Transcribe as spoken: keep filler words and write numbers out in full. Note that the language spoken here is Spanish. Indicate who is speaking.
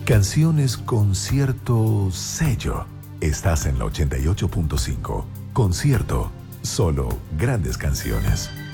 Speaker 1: Canciones con cierto sello. Estás en la ochenta y ocho punto cinco. Concierto. Solo grandes canciones.